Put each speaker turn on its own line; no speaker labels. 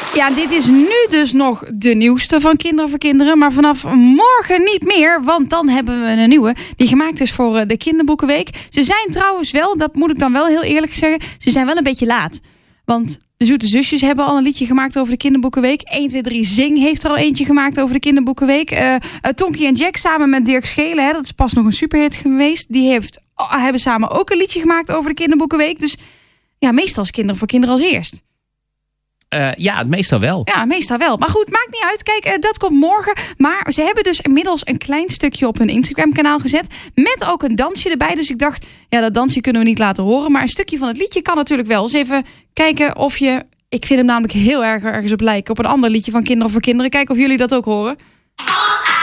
Ja, dit is nu dus nog de nieuwste van Kinderen voor Kinderen. Maar vanaf morgen niet meer, want dan hebben we een nieuwe die gemaakt is voor de Kinderboekenweek. Ze zijn trouwens wel, dat moet ik dan wel heel eerlijk zeggen, ze zijn wel een beetje laat. Want de Zoete Zusjes hebben al een liedje gemaakt over de Kinderboekenweek. 1, 2, 3 Zing heeft er al eentje gemaakt over de Kinderboekenweek. Tonky en Jack samen met Dirk Schelen, hè, dat is pas nog een superhit geweest. Die hebben samen ook een liedje gemaakt over de Kinderboekenweek. Dus ja, meestal is Kinderen voor Kinderen als eerst.
Ja, meestal wel.
Ja, meestal wel. Maar goed, maakt niet uit. Kijk, dat komt morgen. Maar ze hebben dus inmiddels een klein stukje op hun Instagram-kanaal gezet. Met ook een dansje erbij. Dus ik dacht, ja, dat dansje kunnen we niet laten horen. Maar een stukje van het liedje kan natuurlijk wel. Dus even kijken of je... Ik vind hem namelijk heel erg ergens op lijken. Op een ander liedje van Kinderen voor Kinderen. Kijken of jullie dat ook horen.